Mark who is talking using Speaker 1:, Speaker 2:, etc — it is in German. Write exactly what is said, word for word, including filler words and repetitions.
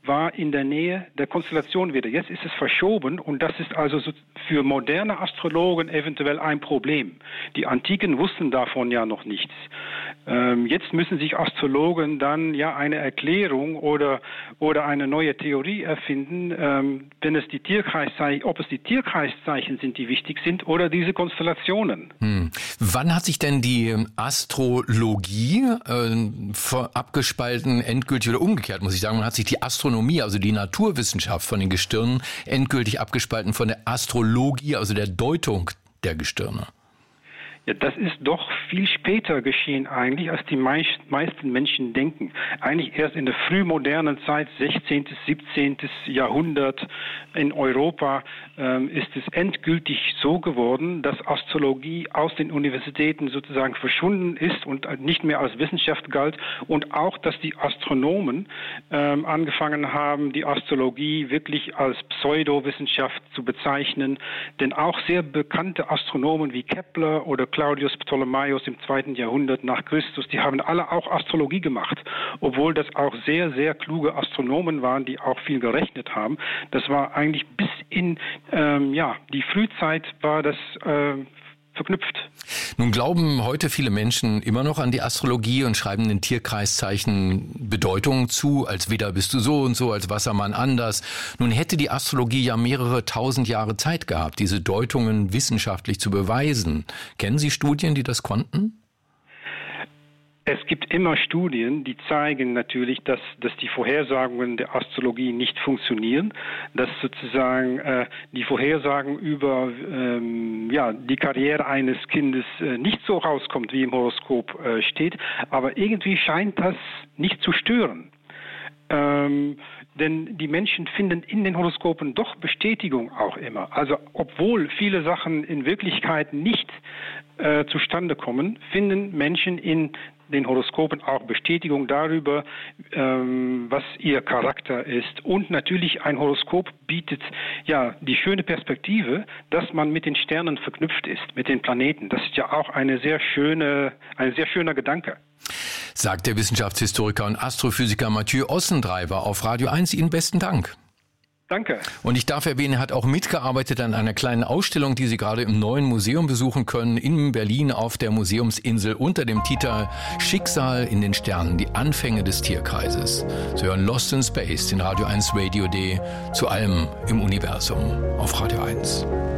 Speaker 1: war in der Nähe der Konstellation wieder. Jetzt ist es verschoben und das ist also so für moderne Astrologen eventuell ein Problem. Die Antiken wussten davon ja noch nichts. Ähm, jetzt müssen sich Astrologen dann ja eine Erklärung oder, oder eine neue Theorie erfinden, ähm, wenn es die Tierkreiszeichen, ob es die Tierkreiszeichen sind, die wichtig sind oder diese Konstellationen.
Speaker 2: Hm. Wann hat sich denn die Astrologie äh, abgespalten, endgültig oder umgekehrt, muss ich sagen, man hat sich die Astronomie, also die Naturwissenschaft von den Gestirnen, endgültig abgespalten von der Astrologie, also der Deutung der Gestirne?
Speaker 1: Ja, das ist doch viel später geschehen eigentlich, als die meist, meisten Menschen denken. Eigentlich erst in der frühmodernen Zeit, sechzehnten, siebzehnten. Jahrhundert in Europa, ähm, ist es endgültig so geworden, dass Astrologie aus den Universitäten sozusagen verschwunden ist und nicht mehr als Wissenschaft galt und auch, dass die Astronomen ähm, angefangen haben, die Astrologie wirklich als Pseudowissenschaft zu bezeichnen, denn auch sehr bekannte Astronomen wie Kepler oder Claudius Ptolemaios im zweiten Jahrhundert nach Christus, die haben alle auch Astrologie gemacht, obwohl das auch sehr, sehr kluge Astronomen waren, die auch viel gerechnet haben. Das war eigentlich bis in ähm, ja, die Frühzeit war das äh, verknüpft.
Speaker 2: Nun glauben heute viele Menschen immer noch an die Astrologie und schreiben den Tierkreiszeichen Bedeutungen zu, als Widder bist du so und so, als Wassermann anders. Nun hätte die Astrologie ja mehrere tausend Jahre Zeit gehabt, diese Deutungen wissenschaftlich zu beweisen. Kennen Sie Studien, die das konnten?
Speaker 1: Es gibt immer Studien, die zeigen natürlich, dass, dass die Vorhersagungen der Astrologie nicht funktionieren, dass sozusagen äh, die Vorhersagen über ähm, ja, die Karriere eines Kindes äh, nicht so rauskommt, wie im Horoskop äh, steht, aber irgendwie scheint das nicht zu stören. Ähm, denn die Menschen finden in den Horoskopen doch Bestätigung auch immer. Also obwohl viele Sachen in Wirklichkeit nicht äh, zustande kommen, finden Menschen in den Horoskopen auch Bestätigung darüber, ähm, was ihr Charakter ist. Und natürlich ein Horoskop bietet ja die schöne Perspektive, dass man mit den Sternen verknüpft ist, mit den Planeten. Das ist ja auch eine sehr schöne, ein sehr schöner Gedanke.
Speaker 2: Sagt der Wissenschaftshistoriker und Astrophysiker Mathieu Ossendreiber auf Radio eins. Ihnen besten Dank.
Speaker 1: Danke.
Speaker 2: Und ich darf erwähnen, er hat auch mitgearbeitet an einer kleinen Ausstellung, die Sie gerade im neuen Museum besuchen können, in Berlin auf der Museumsinsel unter dem Titel Schicksal in den Sternen, die Anfänge des Tierkreises. Sie hören Lost in Space, den Radio eins Radio Day, zu allem im Universum auf Radio eins.